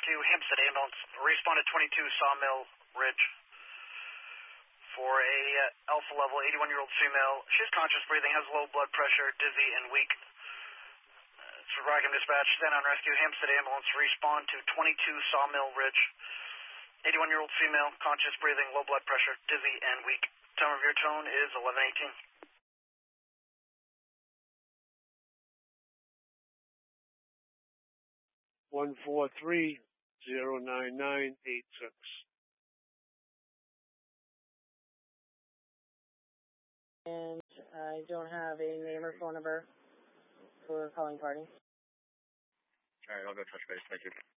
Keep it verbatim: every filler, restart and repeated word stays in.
rescue, Hempstead ambulance, responded twenty-two Sawmill Ridge for a uh, alpha level eighty-one-year-old female. She's conscious, breathing, has low blood pressure, dizzy, and weak. Uh, it's for Rockham Dispatch, stand on rescue, Hempstead ambulance, respond to twenty-two Sawmill Ridge. eighty-one-year-old female, conscious, breathing, low blood pressure, dizzy, and weak. Time of your tone is eleven eighteen. one four three, zero nine nine eight six. And I don't have a name or phone number for calling party. All right, I'll go touch base. Thank you.